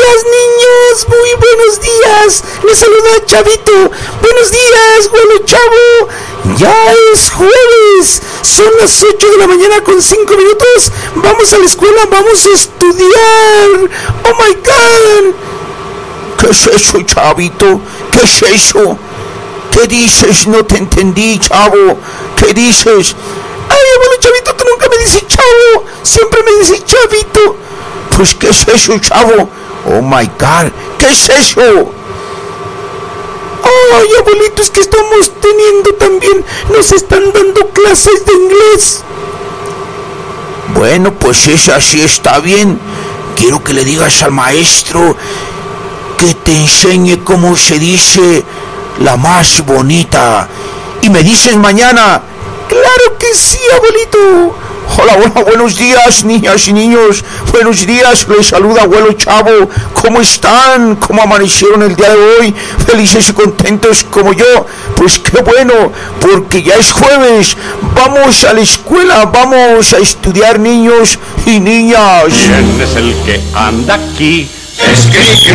días, niños, muy buenos días. Les saluda Chavito. Buenos días, abuelo Chavo. Ya es jueves. Son las 8 de la mañana con 5 minutos. Vamos a la escuela, vamos a estudiar. Oh my God. ¿Qué es eso, Chavito? ¿Qué es eso? ¿Qué dices? No te entendí, chavo. ¿Qué dices? Ay, abuelo Chavito, tú nunca me dices chavo. Siempre me dices Chavito. Pues, ¿qué es eso, chavo? Oh my God, ¿qué es eso? Ay, abuelito, es que estamos teniendo también, nos están dando clases de inglés. Bueno, pues esa sí está bien. Quiero que le digas al maestro que te enseñe cómo se dice la más bonita. Y me dices mañana. Claro que sí, abuelito. Hola, buenos días, niñas y niños. Buenos días, les saluda abuelo Chavo. ¿Cómo están? ¿Cómo amanecieron el día de hoy? ¿Felices y contentos como yo? Pues qué bueno, porque ya es jueves. Vamos a la escuela, vamos a estudiar, niños y niñas. ¿Quién es el que anda aquí? Es Cricri,